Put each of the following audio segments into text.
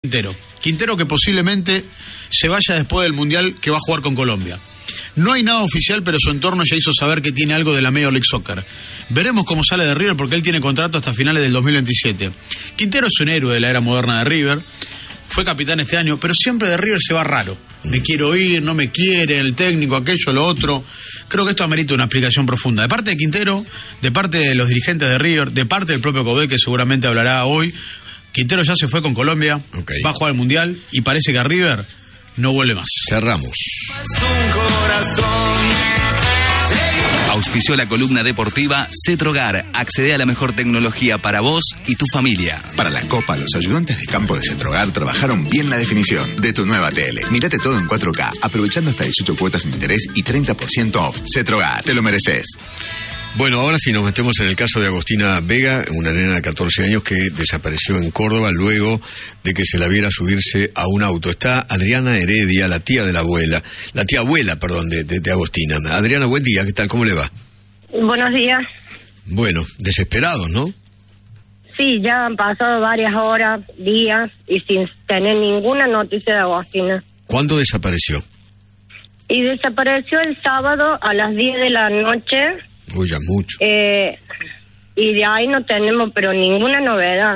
Quintero. Quintero que posiblemente se vaya después del Mundial que va a jugar con Colombia. No hay nada oficial, pero su entorno ya hizo saber que tiene algo de la Major League Soccer. Veremos cómo sale de River porque él tiene contrato hasta finales del 2027. Quintero es un héroe de la era moderna de River. Fue capitán este año, pero siempre de River se va raro. Me quiero ir, no me quiere, el técnico, aquello, lo otro. Creo que esto amerita una explicación profunda. De parte de Quintero, de parte de los dirigentes de River, de parte del propio Coudet, que seguramente hablará hoy. Quintero ya se fue con Colombia, va a jugar el Mundial y parece que a River no vuelve más. Cerramos. Auspició la columna deportiva Cetrogar. Accede a la mejor tecnología para vos y tu familia. Para la Copa, los ayudantes de campo de Cetrogar trabajaron bien la definición de tu nueva tele. Mírate todo en 4K, aprovechando hasta 18 cuotas sin interés y 30% off. Cetrogar, te lo mereces. Bueno, ahora sí nos metemos en el caso de Agostina Vega, una nena de 14 años que desapareció en Córdoba luego de que se la viera subirse a un auto. Está Adriana Heredia, la tía abuela, de Agostina. Adriana, buen día, ¿qué tal? ¿Cómo le va? Buenos días. Bueno, desesperados, ¿no? Sí, ya han pasado varias horas, días, y sin tener ninguna noticia de Agostina. ¿Cuándo desapareció? Y desapareció el sábado a las 10 de la noche. Uy, ya mucho. Y de ahí no tenemos pero ninguna novedad.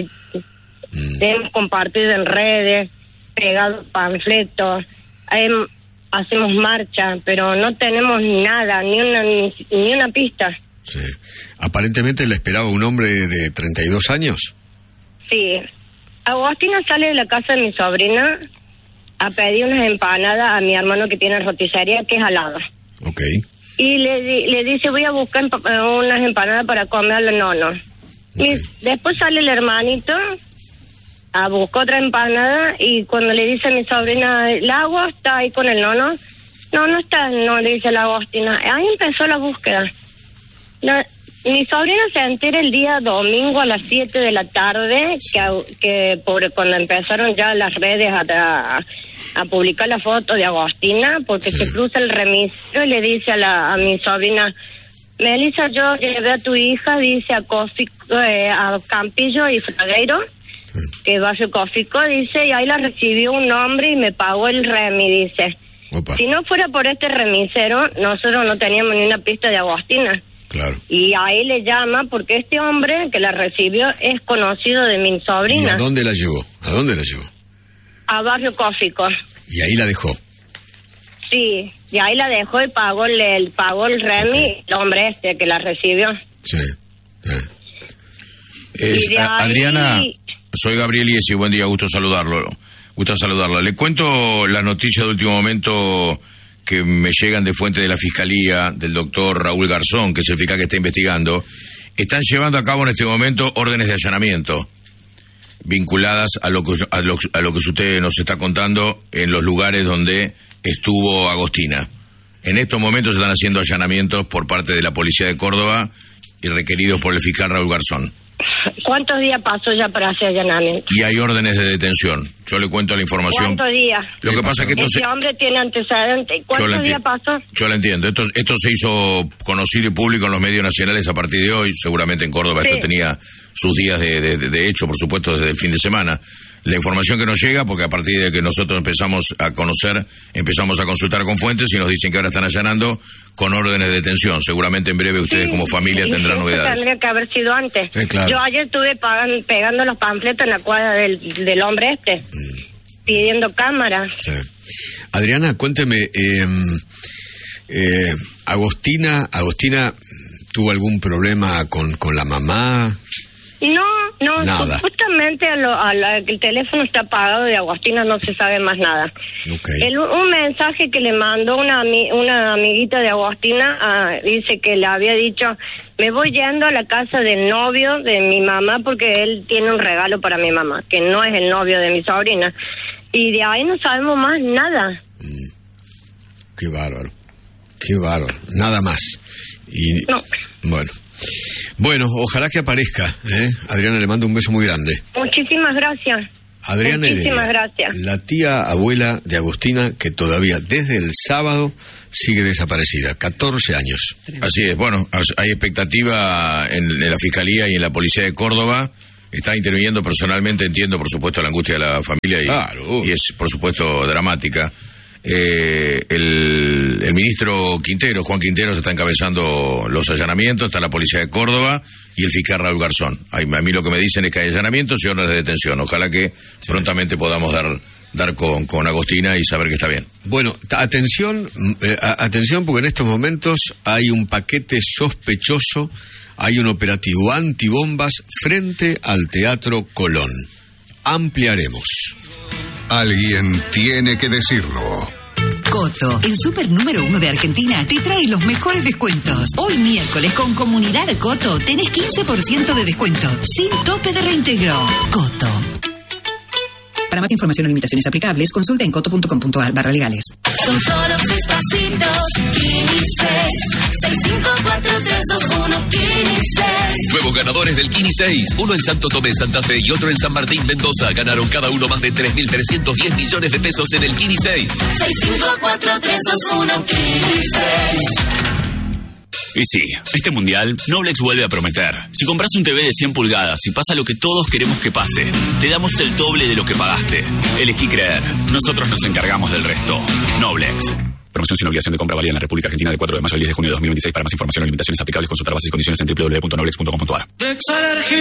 Hemos compartido en redes, pegado panfletos, hacemos marcha, pero no tenemos nada, ni una pista. Sí. Aparentemente le esperaba un hombre de 32 años. Sí. Agostina sale de la casa de mi sobrina a pedir unas empanadas a mi hermano que tiene roticería, que es al lado. Ok. Y le dice, voy a buscar unas empanadas para comerlo. No. Okay. Y después sale el hermanito a buscar otra empanada y cuando le dice a mi sobrina, ¿la agua está ahí con el nono? No está, no, le dice la Agostina. Ahí empezó la búsqueda. Mi sobrina se entera el día domingo a las 7 de la tarde, que cuando empezaron ya las redes a publicar la foto de Agostina, porque se cruza el remisero y le dice a mi sobrina, Melissa, yo llevé a tu hija, dice, a Campillo y Fragueiro, que es barrio Cófico, dice, y ahí la recibió un hombre y me pagó el remi, dice. Opa. Si no fuera por este remisero, nosotros no teníamos ni una pista de Agostina. Claro. Y ahí le llama porque este hombre que la recibió es conocido de mi sobrina. ¿Y a dónde la llevó? A barrio Cófico. ¿Y ahí la dejó? Sí, y ahí la dejó y pagó el remi, el hombre que la recibió. Sí. Adriana, soy Gabriel Iesi, buen día, gusto saludarlo. Le cuento las noticias de último momento que me llegan de fuente de la Fiscalía, del doctor Raúl Garzón, que es el fiscal que está investigando. Están llevando a cabo en este momento órdenes de allanamiento vinculadas a lo que usted nos está contando en los lugares donde estuvo Agostina. En estos momentos se están haciendo allanamientos por parte de la Policía de Córdoba y requeridos por el fiscal Raúl Garzón. ¿Cuántos días pasó ya para hacer allanamiento? Y hay órdenes de detención. Yo le cuento la información. ¿Cuántos días? Lo que pasa es que este hombre tiene antecedentes. ¿Cuántos días pasó? Yo lo entiendo. Esto se hizo conocido y público en los medios nacionales a partir de hoy. Seguramente en Córdoba esto tenía sus días de hecho, por supuesto, desde el fin de semana. La información que nos llega, porque a partir de que nosotros empezamos a conocer, empezamos a consultar con fuentes y nos dicen que ahora están allanando con órdenes de detención. Seguramente en breve ustedes como familia tendrán novedades. Tendría que haber sido antes. Claro. Yo ayer estuve pegando los panfletos en la cuadra del hombre pidiendo cámara. Sí. Adriana, cuénteme, Agostina tuvo algún problema con la mamá. No, nada. Supuestamente el teléfono está apagado de Agostina, no se sabe más nada. Okay. Un mensaje que le mandó una amiguita de Agostina, dice que le había dicho, me voy yendo a la casa del novio de mi mamá porque él tiene un regalo para mi mamá, que no es el novio de mi sobrina. Y de ahí no sabemos más nada. Qué bárbaro, nada más. No. Bueno, ojalá que aparezca, Adriana, le mando un beso muy grande. Muchísimas gracias. Adriana Muchísimas gracias. La tía abuela de Agostina, que todavía desde el sábado sigue desaparecida, 14 años. Así es, bueno, hay expectativa en la Fiscalía y en la Policía de Córdoba. está interviniendo personalmente. Entiendo, por supuesto, la angustia de la familia y es, por supuesto, dramática. El ministro Quintero, Juan Quintero, se está encabezando los allanamientos. Está la policía de Córdoba y el fiscal Raúl Garzón. A mí lo que me dicen es que hay allanamientos y órdenes de detención. Ojalá que prontamente podamos dar con Agostina y saber que está bien. Bueno, atención, porque en estos momentos hay un paquete sospechoso, hay un operativo antibombas frente al Teatro Colón. Ampliaremos. Alguien tiene que decirlo. Coto, el super número 1 de Argentina, te trae los mejores descuentos. Hoy miércoles con Comunidad Coto tenés 15% de descuento, sin tope de reintegro. Coto. Para más información o limitaciones aplicables, consulta en coto.com.ar/legales. Son solo 6 pasitos, 15, 654-321, 15. Nuevos ganadores del Kini 6, uno en Santo Tomé, Santa Fe y otro en San Martín, Mendoza. Ganaron cada uno más de 3.310 millones de pesos en el Kini 6. 654-321, 15. Y sí, este mundial, Noblex vuelve a prometer. Si compras un TV de 100 pulgadas y pasa lo que todos queremos que pase, te damos el doble de lo que pagaste. Elegí creer. Nosotros nos encargamos del resto. Noblex. Promoción sin obligación de compra válida en la República Argentina de 4 de mayo al 10 de junio de 2026. Para más información o limitaciones aplicables, consultar bases y condiciones en www.noblex.com.ar.